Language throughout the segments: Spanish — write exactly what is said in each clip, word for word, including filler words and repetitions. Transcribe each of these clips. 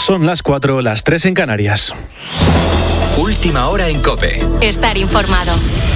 Son las cuatro, las tres en Canarias. Última hora en COPE. Estar informado.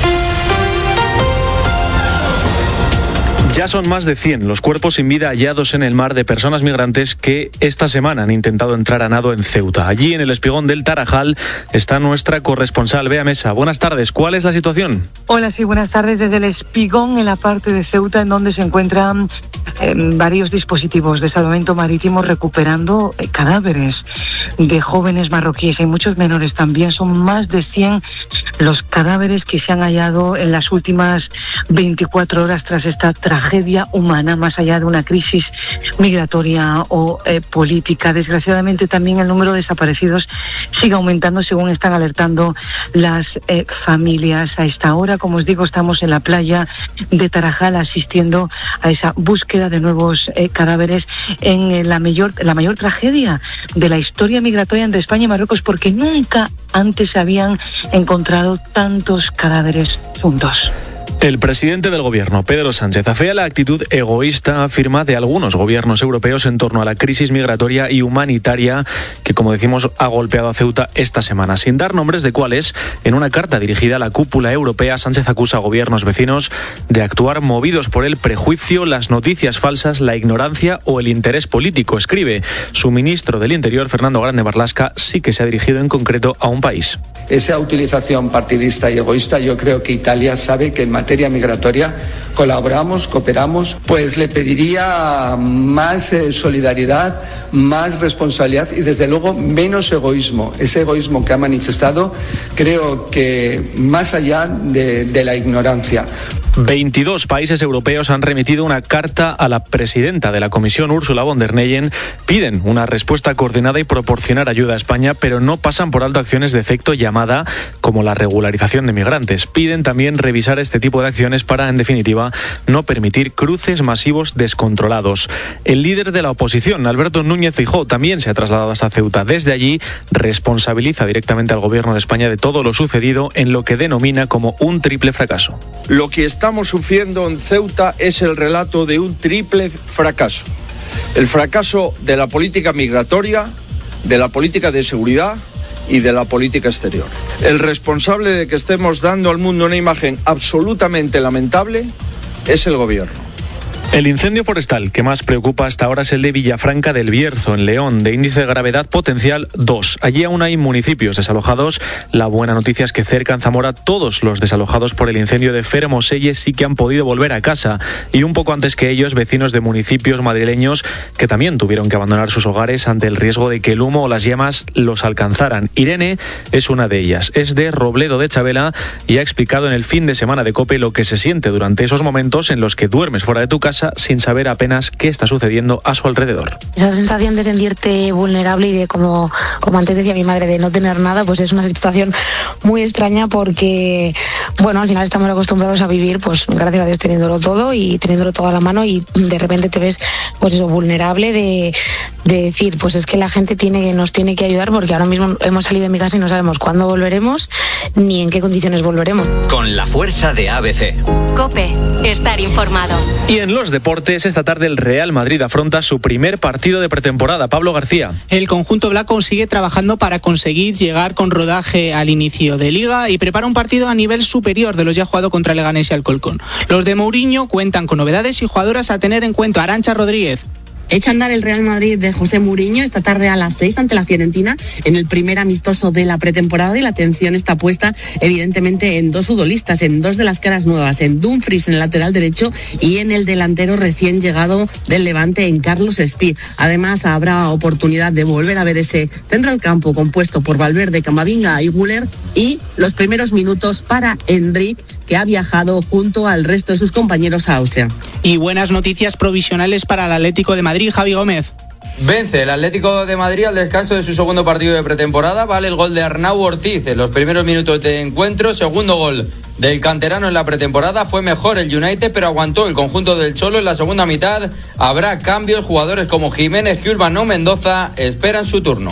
Ya son más de cien los cuerpos sin vida hallados en el mar de personas migrantes que esta semana han intentado entrar a nado en Ceuta. Allí, en el espigón del Tarajal, está nuestra corresponsal, Bea Mesa. Buenas tardes, ¿cuál es la situación? Hola, sí, buenas tardes. Desde el espigón, en la parte de Ceuta, en donde se encuentran eh, varios dispositivos de salvamento marítimo recuperando eh, cadáveres de jóvenes marroquíes. Hay muchos menores también. Son más de cien los cadáveres que se han hallado en las últimas veinticuatro horas tras esta tragedia. tragedia humana, más allá de una crisis migratoria o eh, política. Desgraciadamente también el número de desaparecidos sigue aumentando, según están alertando las eh, familias. A esta hora, como os digo, estamos en la playa de Tarajal asistiendo a esa búsqueda de nuevos eh, cadáveres en eh, la mayor, la mayor tragedia de la historia migratoria entre España y Marruecos, porque nunca antes se habían encontrado tantos cadáveres juntos. El presidente del gobierno, Pedro Sánchez, afea la actitud egoísta, afirma, de algunos gobiernos europeos en torno a la crisis migratoria y humanitaria que, como decimos, ha golpeado a Ceuta esta semana. Sin dar nombres de cuáles, en una carta dirigida a la cúpula europea, Sánchez acusa a gobiernos vecinos de actuar movidos por el prejuicio, las noticias falsas, la ignorancia o el interés político. Escribe, su ministro del Interior, Fernando Grande Marlaska, sí que se ha dirigido en concreto a un país. Esa utilización partidista y egoísta, yo creo que Italia sabe que en materia migratoria colaboramos, cooperamos, pues le pediría más eh, solidaridad, más responsabilidad y desde luego menos egoísmo. Ese egoísmo que ha manifestado, creo que más allá de, de la ignorancia. veintidós países europeos han remitido una carta a la presidenta de la Comisión, Ursula von der Leyen. Piden una respuesta coordinada y proporcionar ayuda a España, pero no pasan por alto acciones de efecto llamada como la regularización de migrantes. Piden también revisar este tipo de acciones para, en definitiva, no permitir cruces masivos descontrolados. El líder de la oposición, Alberto Núñez Feijóo, también se ha trasladado hasta Ceuta. Desde allí responsabiliza directamente al gobierno de España de todo lo sucedido en lo que denomina como un triple fracaso. Lo que está estamos sufriendo en Ceuta es el relato de un triple fracaso. El fracaso de la política migratoria, de la política de seguridad y de la política exterior. El responsable de que estemos dando al mundo una imagen absolutamente lamentable es el gobierno. El incendio forestal que más preocupa hasta ahora es el de Villafranca del Bierzo, en León, de índice de gravedad potencial dos. Allí aún hay municipios desalojados. La buena noticia es que cerca en Zamora todos los desalojados por el incendio de Fermoselle sí que han podido volver a casa. Y un poco antes que ellos, vecinos de municipios madrileños que también tuvieron que abandonar sus hogares ante el riesgo de que el humo o las llamas los alcanzaran. Irene es una de ellas. Es de Robledo de Chabela y ha explicado en el fin de semana de COPE lo que se siente durante esos momentos en los que duermes fuera de tu casa sin saber apenas qué está sucediendo a su alrededor. Esa sensación de sentirte vulnerable y de, como, como antes decía mi madre, de no tener nada, pues es una situación muy extraña porque, bueno, al final estamos acostumbrados a vivir, pues gracias a Dios, teniéndolo todo y teniéndolo todo a la mano, y de repente te ves, pues eso, vulnerable de, de decir, pues es que la gente tiene, nos tiene que ayudar porque ahora mismo hemos salido de mi casa y no sabemos cuándo volveremos ni en qué condiciones volveremos. Con la fuerza de A B C. COPE, estar informado. Y en los deportes, esta tarde el Real Madrid afronta su primer partido de pretemporada. Pablo García. El conjunto blanco sigue trabajando para conseguir llegar con rodaje al inicio de Liga y prepara un partido a nivel superior de los ya jugado contra el Leganés y Alcorcón. Los de Mourinho cuentan con novedades y jugadoras a tener en cuenta. Arantxa Rodríguez. Echa a andar el Real Madrid de José Mourinho esta tarde a las seis ante la Fiorentina en el primer amistoso de la pretemporada, y la atención está puesta evidentemente en dos futbolistas, en dos de las caras nuevas, en Dumfries en el lateral derecho y en el delantero recién llegado del Levante, en Carlos Espí. Además habrá oportunidad de volver a ver ese centro del campo compuesto por Valverde, Camavinga y Güler, y los primeros minutos para Endrick, que ha viajado junto al resto de sus compañeros a Austria. Y buenas noticias provisionales para el Atlético de Madrid. Javi Gómez. Vence el Atlético de Madrid al descanso de su segundo partido de pretemporada. Vale el gol de Arnau Ortiz en los primeros minutos de encuentro. Segundo gol del canterano en la pretemporada. Fue mejor el United, pero aguantó el conjunto del Cholo en la segunda mitad. Habrá cambios. Jugadores como Jiménez, Urbano, Mendoza esperan su turno.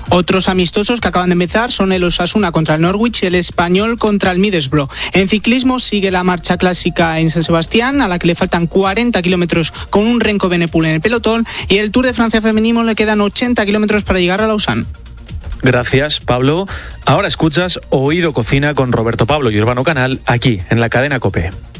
Otros amistosos que acaban de empezar son el Osasuna contra el Norwich y el Español contra el Middlesbrough. En ciclismo sigue la marcha clásica en San Sebastián, a la que le faltan cuarenta kilómetros con un Renko Benepul en el pelotón, y el Tour de Francia femenino le quedan ochenta kilómetros para llegar a Lausanne. Gracias, Pablo. Ahora escuchas Oído Cocina con Roberto Pablo y Urbano Canal aquí en la cadena COPE.